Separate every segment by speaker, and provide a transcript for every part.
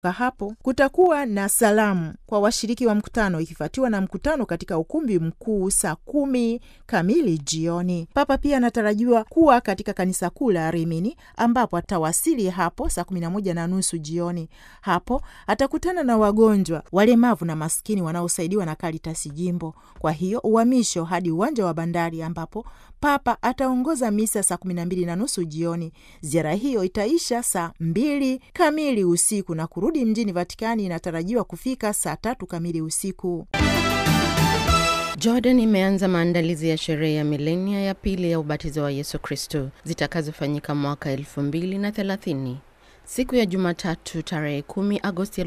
Speaker 1: Hapo kutakuwa na salamu kwa washiriki wa mkutano, ikifuatiwa na mkutano katika ukumbi mkuu saa 10 kamili jioni. Papa pia anatarajiwa kuwa katika kanisa kuu la Rimini, ambapo atawasili hapo saa 11:30 jioni. Hapo atakutana na wagonjwa, walemavu na maskini wanaosaidiwa na Caritas jimbo. Kwa hiyo uhamisho hadi uwanja wa bandari, ambapo Papa ataongoza misa saa 12:30 jioni. Ziara hiyo itaisha saa 2 kamili usiku na kurudi mjini Vatikani inatarajiwa kufika saa 3 kamili usiku.
Speaker 2: Jordan imeanza maandalizi ya sherehe ya milenia ya pili ya ubatizo wa Yesu Kristo zitakazofanyika mwaka 2030. Siku ya Jumatatu tarehe 10 Agosti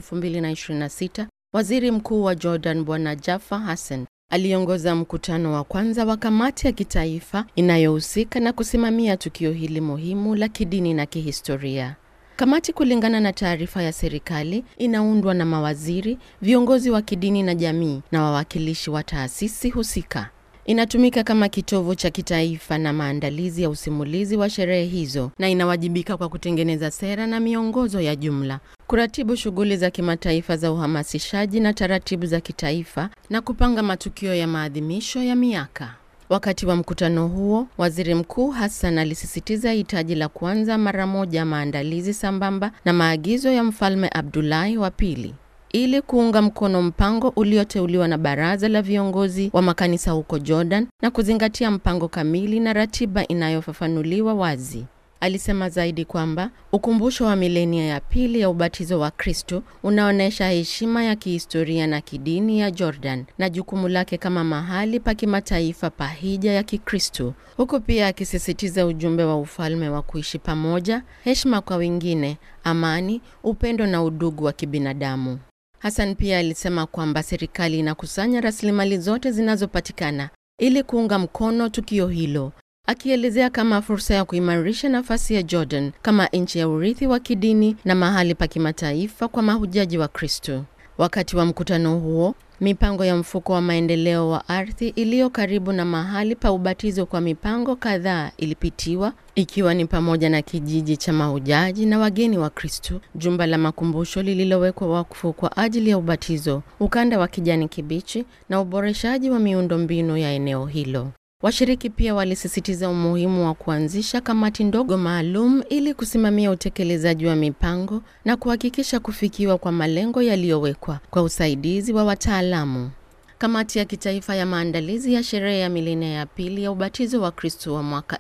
Speaker 2: 2026, Waziri Mkuu wa Jordan Bwana Jafar Hassan aliongoza mkutano wa kwanza wa kamati ya kitaifa inayohusika na kusimamia tukio hili muhimu la kidini na kihistoria. Kamati, kulingana na taarifa ya serikali, inaundwa na mawaziri, viongozi wa kidini na jamii na wawakilishi wa taasisi husika. Inatumika kama kitovu cha kitaifa na maandalizi ya usimulizi wa sherehe hizo, na inawajibika kwa kutengeneza sera na miongozo ya jumla, kuratibu shughuli za kimataifa za uhamasishaji na taratibu za kitaifa, na kupanga matukio ya maadhimisho ya miaka. Wakati wa mkutano huo, Waziri Mkuu Hassan alisisitiza hitaji la kuanza mara moja maandalizi sambamba na maagizo ya Mfalme Abdullahi wa Pili, ili kuunga mkono mpango ulioteuliwa na baraza la viongozi wa makanisa huko Jordan na kuzingatia mpango kamili na ratiba inayofafanuliwa wazi. Alisema zaidi kwamba ukumbusho wa milenia ya pili ya ubatizo wa Kristo unaonesha heshima ya kihistoria na kidini ya Jordan na jukumu lake kama mahali pa kimataifa pa hija ya Kikristo, huku pia akisisitiza ujumbe wa ufalme wa kuishi pamoja, heshima kwa wengine, amani, upendo na udugu wa kibinadamu. Hassan pia alisema kwamba serikali inakusanya rasilimali zote zinazopatikana ili kuunga mkono tukio hilo, akielezea kama fursa ya kuimarisha nafasi ya Jordan kama nchi ya urithi wa kidini na mahali pa kimataifa kwa mahujaji wa Kristo. Wakati wa mkutano huo, mipango ya mfuko wa maendeleo wa ardhi iliyo karibu na mahali pa ubatizo kwa mipango kadhaa ilipitiwa, ikiwa ni pamoja na kijiji cha mahujaji na wageni wa Kristo, jumba la makumbusho lililowekwa wakfu kwa ajili ya ubatizo, ukanda wa kijani kibichi na uboreshaji wa miundombinu ya eneo hilo. Washiriki pia walisisitiza umuhimu wa kuanzisha kamati ndogo maalum ili kusimamia utekelezaji wa mipango na kuhakikisha kufikiwa kwa malengo yaliyowekwa kwa usaidizi wa wataalamu. Kamati ya kitaifa ya maandalizi ya sherehe ya milenia ya pili ya ubatizo wa Kristo wa mwaka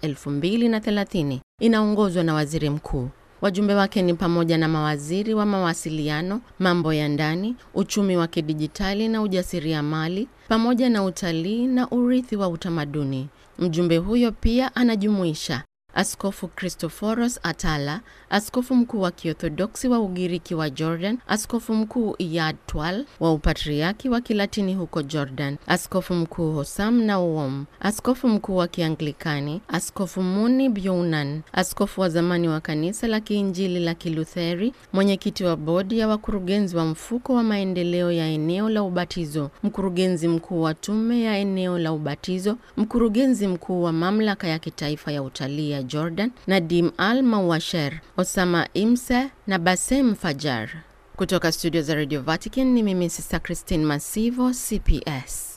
Speaker 2: 2030 inaongozwa na Waziri Mkuu. Wajumbe wake ni pamoja na mawaziri wa mawasiliano, mambo ya ndani, uchumi wa kidijitali na ujasiriamali, pamoja na utalii na urithi wa utamaduni. Mjumbe huyo pia anajumuisha Askofu Christoforos Atala, askofu mkuu wa Kiorthodoksi wa Ugiriki wa Jordan, askofu mkuu Iyad Twal wa Upatriaki wa Kilatini huko Jordan, askofu mkuu Hossam Nawom, askofu mkuu wa Kianglikani, askofu Muni Byounan, askofu wa zamani wa kanisa la Kiinjili la Kilutheri, mwenyekiti wa bodi ya wakurugenzi wa mfuko wa maendeleo ya eneo la ubatizo, mkurugenzi mkuu wa tume ya eneo la ubatizo, mkurugenzi mkuu wa mamlaka ya kitaifa ya utalii ya Jordan, Nadim Al-Mawasher, Osama Imse na Basem Fajar. Kutoka studio za Radio Vatican ni mimi Sister Christine Masivo, CPS.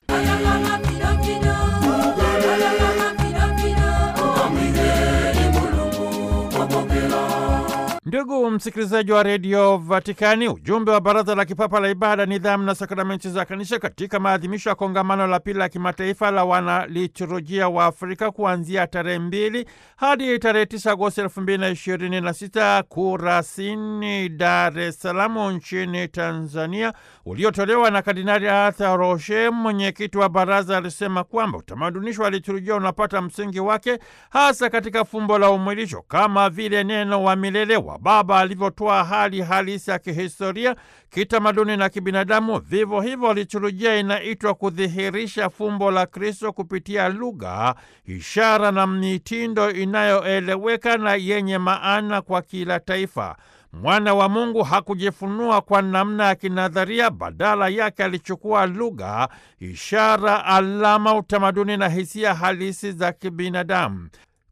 Speaker 3: Ndugu msikilizaji wa Radio Vatikani, ujumbe wa Baraza la Kipapa la Ibada, Nidhamu na Sakramenti za Kanisa katika maadhimisho ya kongamano la pili la kimataifa la wanaliturujia wa Afrika kuanzia tarehe 2 hadi tarehe 9 Agosti 2026 Kurasini, Dar es Salaam nchini Tanzania, uliotolewa na Kardinali Arthur Roche, mwenyekiti wa baraza, alisema kwamba utamadunisho wa liturujia unapata msingi wake hasa katika fumbo la umwilisho, kama vile neno wa milele wa Baba alivyotoa hali halisi ya kihistoria, kitamaduni na kibinadamu. Vivyo hivyo liturujia inaitwa kudhihirisha fumbo la Kristo kupitia lugha, ishara na mitindo inayoeleweka na yenye maana kwa kila taifa. Mwana wa Mungu hakujifunua kwa namna ya kinadharia, badala yake alichukua lugha, ishara, alama, utamaduni na hisia halisi za kibinadamu.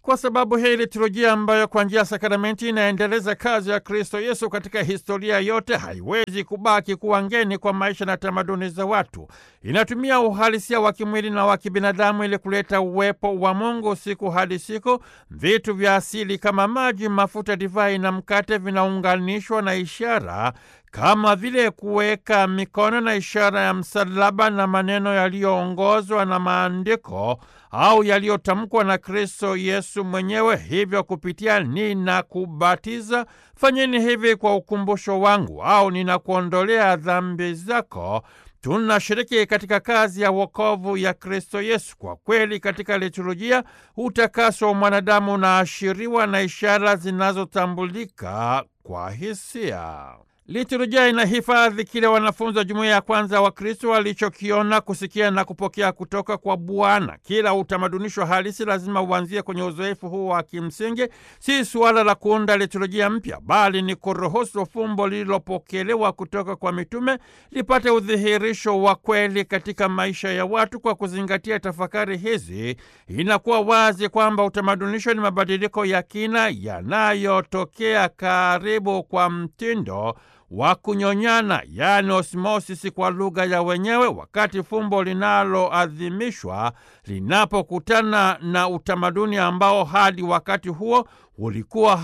Speaker 3: Kwa sababu hii liturujia ambayo kwa njia ya sakramenti inaendeleza kazi ya Kristo Yesu katika historia yote haiwezi kubaki kuwa ngeni kwa maisha na tamaduni za watu. Inatumia uhalisia wa kimwili na wa kibinadamu ili kuleta uwepo wa Mungu siku hadi siku. Vitu vya asili kama maji, mafuta, divai na mkate vinaunganishwa na ishara kama vile kuweka mikono na ishara ya msalaba na maneno yaliyoongozwa na maandiko au yaliyotamkwa na Kristo Yesu mwenyewe. Hivyo kupitia ninakubatiza, fanyeni hivi kwa ukumbusho wangu, au ninakuondolea dhambi zako, tunashiriki katika kazi ya wokovu ya Kristo Yesu. Kwa kweli, katika liturujia utakaso wa mwanadamu unaashiriwa na ishara zinazotambulika kwa hisia. Liturujia inahifadhi kile wanafunzi wa jumuiya ya kwanza wa Kristo walichokiona, kusikia na kupokea kutoka kwa Bwana. Kila utamadunisho halisi lazima uanzie kwenye uzoefu huu wa kimsingi. Si suala la kuunda liturujia mpya, bali ni kuruhusu fumbo lililopokelewa kutoka kwa mitume lipate udhihirisho wa kweli katika maisha ya watu. Kwa kuzingatia tafakari hizi, inakuwa wazi kwamba utamadunisho ni mabadiliko ya kina yanayotokea karibu kwa mtindo wa kunyonyana, yaani osmosis kwa lugha ya wenyewe, wakati fumbo linaloadhimishwa linapokutana na utamaduni ambao hadi wakati huo ulikuwa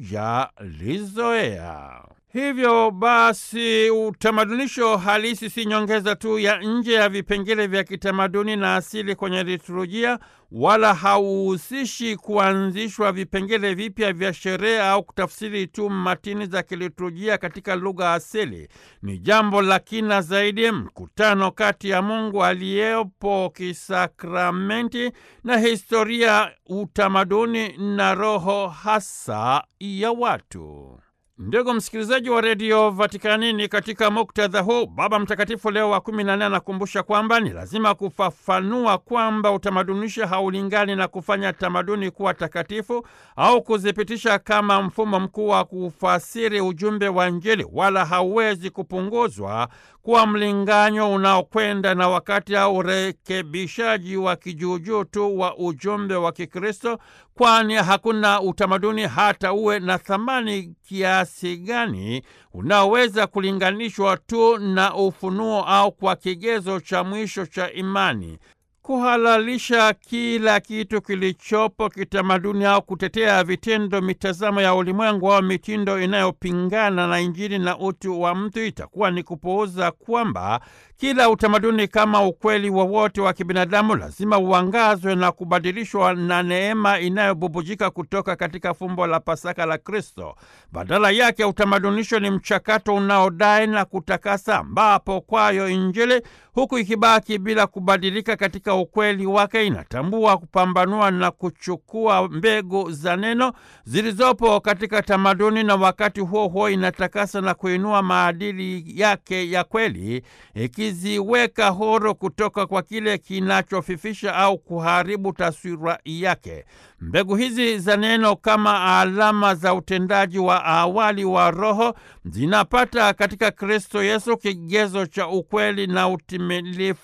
Speaker 3: haujalizoea. Hivyo basi, utamadunisho halisi si nyongeza tu ya nje ya vipengele vya kitamaduni na asili kwenye liturujia, wala hauhusishi kuanzishwa vipengele vipya vya sherehe au kutafsiri tu matini za kiliturujia katika lugha asili. Ni jambo la kina zaidi, mkutano kati ya Mungu aliyepo kisakramenti na historia, utamaduni na roho hasa ya watu. Ndugu msikilizaji wa redio Vatikani, ni katika muktadha huu Baba Mtakatifu Leo wa 14 anakumbusha kwamba ni lazima kufafanua kwamba utamadunisho haulingani na kufanya tamaduni kuwa takatifu au kuzipitisha kama mfumo mkuu wa kufasiri ujumbe wa Injili, wala hauwezi kupunguzwa kuwa mlinganyo unaokwenda na wakati au urekebishaji wa kijuujuu tu wa ujumbe wa Kikristo, kwani hakuna utamaduni hata uwe na thamani kiasi gani unaoweza kulinganishwa tu na ufunuo au kwa kigezo cha mwisho cha imani. Kuhalalisha kila kitu kilichopo kitamaduni au kutetea vitendo, mitazamo ya ulimwengu au mitindo inayopingana na Injili na utu wa mtu itakuwa ni kupuuza kwamba kila utamaduni kama ukweli wowote wa kibinadamu lazima uangazwe na kubadilishwa na neema inayobubujika kutoka katika fumbo la Pasaka la Kristo. Badala yake, utamadunisho ni mchakato unaodai na kutakasa, ambapo kwayo Injili, huku ikibaki bila kubadilika katika ukweli wake, inatambua, kupambanua na kuchukua mbegu za neno zilizopo katika tamaduni, na wakati huo huo inatakasa na kuinua maadili yake ya kweli, ikiziweka huru kutoka kwa kile kinachofifisha au kuharibu taswira yake. Mbegu hizi za neno kama alama za utendaji wa awali wa Roho zinapata katika Kristo Yesu kigezo cha ukweli na utimilifu